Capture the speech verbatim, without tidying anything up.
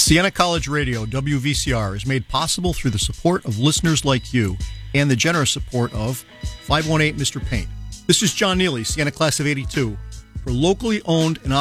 Siena College Radio, W V C R, is made possible through the support of listeners like you and the generous support of five one eight Mister Paint. This is John Neely, Siena Class of eighty-two, for locally owned and